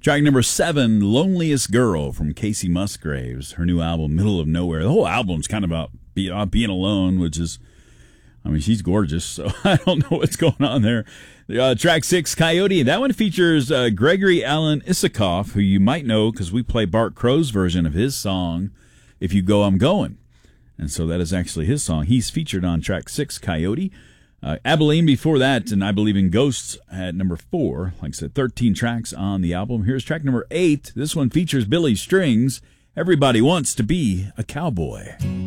Track number 7, Loneliest Girl from Casey Musgraves. Her new album, Middle of Nowhere. The whole album's kind of about being alone, which is, I mean, she's gorgeous, so I don't know what's going on there. Track 6, Coyote. That one features Gregory Alan Issakoff, who you might know because we play Bart Crow's version of his song, If You Go, I'm Going. And so that is actually his song. He's featured on track 6, Coyote. Abilene before that, and I Believe in Ghosts at number 4. Like I said, 13 tracks on the album. Here's track number 8. This one features Billy Strings. Everybody Wants to Be a Cowboy.